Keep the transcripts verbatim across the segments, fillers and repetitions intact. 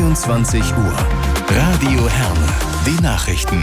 einundzwanzig Uhr. Radio Herne, die Nachrichten.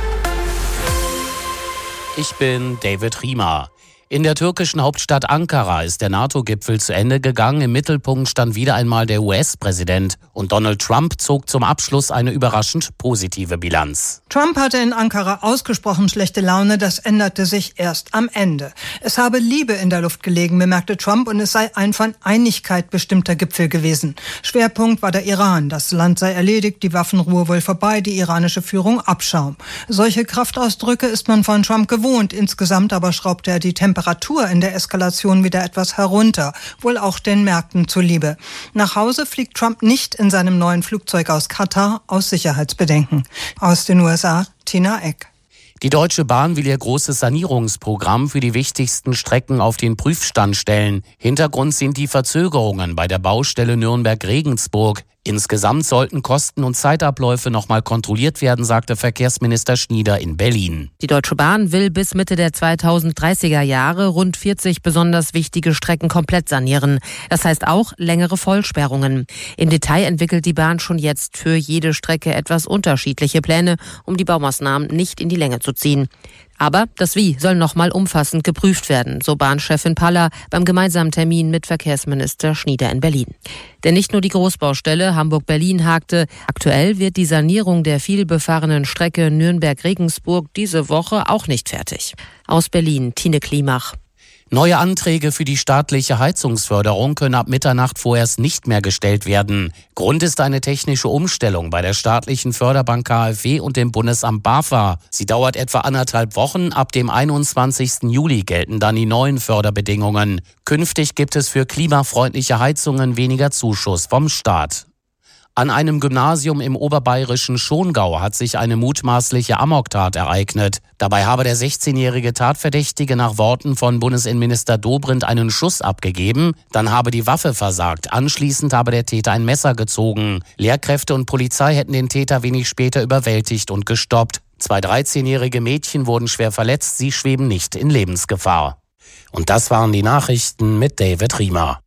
Ich bin David Riemer. In der türkischen Hauptstadt Ankara ist der NATO-Gipfel zu Ende gegangen. Im Mittelpunkt stand wieder einmal der U S-Präsident. Und Donald Trump zog zum Abschluss eine überraschend positive Bilanz. Trump hatte in Ankara ausgesprochen schlechte Laune. Das änderte sich erst am Ende. Es habe Liebe in der Luft gelegen, bemerkte Trump, und es sei ein von Einigkeit bestimmter Gipfel gewesen. Schwerpunkt war der Iran. Das Land sei erledigt, die Waffenruhe wohl vorbei, die iranische Führung Abschaum. Solche Kraftausdrücke ist man von Trump gewohnt. Insgesamt aber schraubte er die Temperatur Temperatur in der Eskalation wieder etwas herunter, wohl auch den Märkten zuliebe. Nach Hause fliegt Trump nicht in seinem neuen Flugzeug aus Katar aus Sicherheitsbedenken. Aus den U S A, Tina Eck. Die Deutsche Bahn will ihr großes Sanierungsprogramm für die wichtigsten Strecken auf den Prüfstand stellen. Hintergrund sind die Verzögerungen bei der Baustelle Nürnberg-Regensburg. Insgesamt sollten Kosten und Zeitabläufe nochmal kontrolliert werden, sagte Verkehrsminister Schnieder in Berlin. Die Deutsche Bahn will bis Mitte der zweitausenddreißiger Jahre rund vierzig besonders wichtige Strecken komplett sanieren. Das heißt auch längere Vollsperrungen. Im Detail entwickelt die Bahn schon jetzt für jede Strecke etwas unterschiedliche Pläne, um die Baumaßnahmen nicht in die Länge zu ziehen. Aber das Wie soll nochmal umfassend geprüft werden, so Bahnchefin Paller beim gemeinsamen Termin mit Verkehrsminister Schnieder in Berlin. Denn nicht nur die Großbaustelle Hamburg-Berlin hakte. Aktuell wird die Sanierung der vielbefahrenen Strecke Nürnberg-Regensburg diese Woche auch nicht fertig. Aus Berlin, Tine Klimach. Neue Anträge für die staatliche Heizungsförderung können ab Mitternacht vorerst nicht mehr gestellt werden. Grund ist eine technische Umstellung bei der staatlichen Förderbank K f W und dem Bundesamt BAFA. Sie dauert etwa anderthalb Wochen. Ab dem einundzwanzigsten Juli gelten dann die neuen Förderbedingungen. Künftig gibt es für klimafreundliche Heizungen weniger Zuschuss vom Staat. An einem Gymnasium im oberbayerischen Schongau hat sich eine mutmaßliche Amoktat ereignet. Dabei habe der sechzehnjährige Tatverdächtige nach Worten von Bundesinnenminister Dobrindt einen Schuss abgegeben. Dann habe die Waffe versagt. Anschließend habe der Täter ein Messer gezogen. Lehrkräfte und Polizei hätten den Täter wenig später überwältigt und gestoppt. Zwei dreizehnjährige Mädchen wurden schwer verletzt. Sie schweben nicht in Lebensgefahr. Und das waren die Nachrichten mit David Riemer.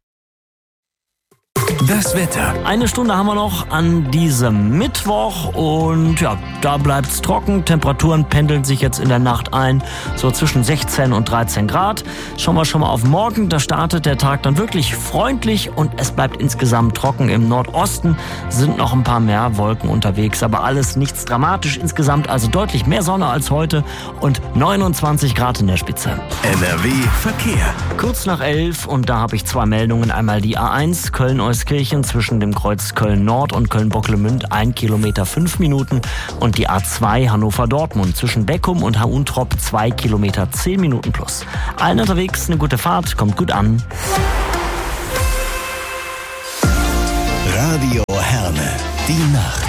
Das Wetter. Eine Stunde haben wir noch an diesem Mittwoch und ja, da bleibt's trocken. Temperaturen pendeln sich jetzt in der Nacht ein, so zwischen sechzehn und dreizehn Grad. Schauen wir schon mal auf morgen. Da startet der Tag dann wirklich freundlich und es bleibt insgesamt trocken. Im Nordosten sind noch ein paar mehr Wolken unterwegs, aber alles nichts dramatisch. Insgesamt also deutlich mehr Sonne als heute und neunundzwanzig Grad in der Spitze. N R W Verkehr. Kurz nach elf und da habe ich zwei Meldungen. Einmal die A eins Köln-Euskirchen zwischen dem Kreuz Köln-Nord und Köln-Bocklemünd, ein Kilometer fünf Minuten. Und die A zwei Hannover-Dortmund zwischen Beckum und Hauntrop, zwei Kilometer zehn Minuten plus. Allen unterwegs eine gute Fahrt, kommt gut an. Radio Herne, die Nacht.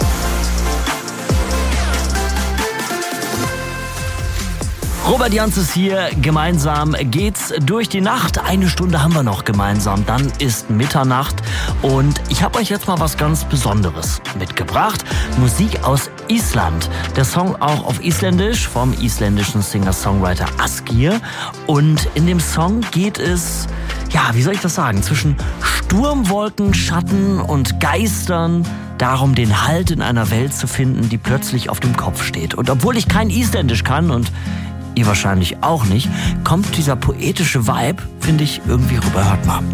Robert Janz ist hier, gemeinsam geht's durch die Nacht. Eine Stunde haben wir noch gemeinsam, dann ist Mitternacht und ich habe euch jetzt mal was ganz Besonderes mitgebracht. Musik aus Island. Der Song auch auf Isländisch vom isländischen Singer-Songwriter Askir. Und in dem Song geht es, ja, wie soll ich das sagen, zwischen Sturmwolken, Schatten und Geistern darum, den Halt in einer Welt zu finden, die plötzlich auf dem Kopf steht. Und obwohl ich kein Isländisch kann und ihr wahrscheinlich auch nicht, kommt dieser poetische Vibe, finde ich, irgendwie rüber. Hört mal.